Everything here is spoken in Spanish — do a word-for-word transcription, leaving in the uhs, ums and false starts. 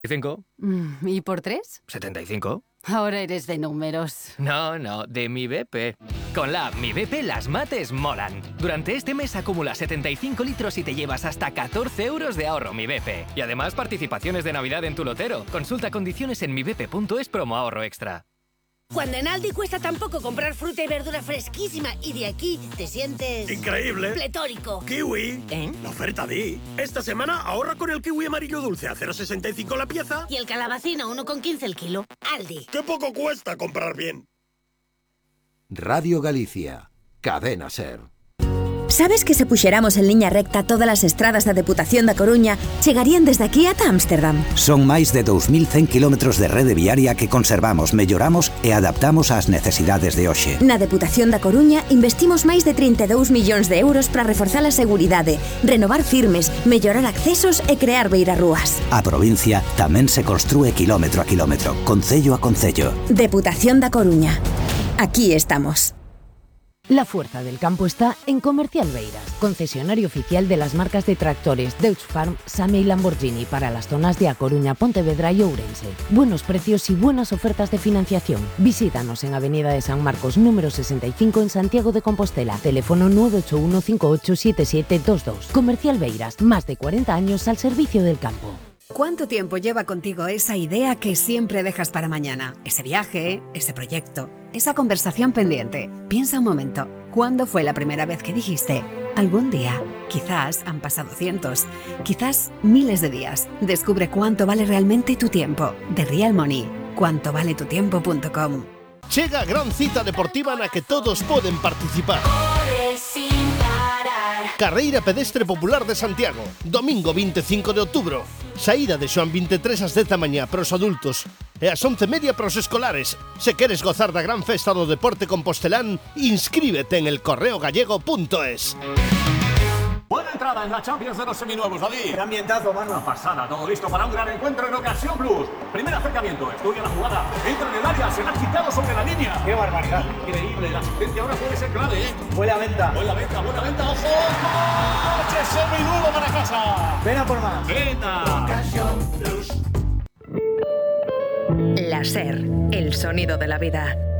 ¿Cinco? Mm, ¿Y por tres? ¿setenta y cinco? Ahora eres de números. No, no, de mi B P. Con la app Mi B P las mates molan. Durante este mes acumula setenta y cinco litros y te llevas hasta catorce euros de ahorro Mi B P. Y además participaciones de Navidad en tu lotero. Consulta condiciones en mibp punto es promo ahorro extra. Cuando en Aldi cuesta tan poco comprar fruta y verdura fresquísima y de aquí te sientes... ¡increíble! ¡Pletórico! ¡Kiwi! ¿Eh? La oferta Di. Esta semana ahorra con el kiwi amarillo dulce a cero coma sesenta y cinco la pieza. Y el calabacín a uno con quince el kilo. Aldi. ¡Qué poco cuesta comprar bien! Radio Galicia, Cadena Ser. Sabes que se puxeramos en liña recta todas as estradas da Deputación da Coruña chegarían desde aquí ata Ámsterdam? Son máis de dous mil cen quilómetros de rede viaria que conservamos, melloramos e adaptamos ás necesidades de hoxe. Na Deputación da Coruña investimos máis de trinta e dous millóns de euros para reforzar a seguridade, renovar firmes, mellorar accesos e crear beirarrúas. A provincia tamén se construe quilómetro a quilómetro, concello a concello. Deputación da Coruña. Aquí estamos. La fuerza del campo está en Comercial Beiras, concesionario oficial de las marcas de tractores Deutz Farm, Same y Lamborghini para las zonas de A Coruña, Pontevedra y Ourense. Buenos precios y buenas ofertas de financiación. Visítanos en Avenida de San Marcos, número sesenta y cinco en Santiago de Compostela. Teléfono nueve ocho uno cinco ocho siete siete dos dos. Comercial Beiras, más de cuarenta años al servicio del campo. ¿Cuánto tiempo lleva contigo esa idea que siempre dejas para mañana? Ese viaje, ese proyecto, esa conversación pendiente. Piensa un momento, ¿cuándo fue la primera vez que dijiste? Algún día. Quizás han pasado cientos, quizás miles de días. Descubre cuánto vale realmente tu tiempo. The Real Money. cuánto vale tu tiempo punto com. Chega a gran cita deportiva na que todos poden participar. Carreira Pedestre Popular de Santiago, domingo veinticinco de outubro. Saída de Xoán veintitrés ás dez da mañá para os adultos e ás once e media para os escolares. Se queres gozar da gran festa do deporte compostelán, inscríbete en el correo gallego punto es. Buena entrada en la Champions de los seminuevos, David. ¡Qué ambientazo, mano! Una pasada, todo listo para un gran encuentro en Ocasión Plus. Primer acercamiento, estudia la jugada, entra en el área, se la ha quitado sobre la línea. ¡Qué barbaridad! Increíble, la asistencia ahora puede ser clave, ¿eh? Buena venta. Buena venta, buena venta, ojo. ¡Coche seminuevo para casa! Ven a por más. ¡Venta! La Ser, el sonido de la vida.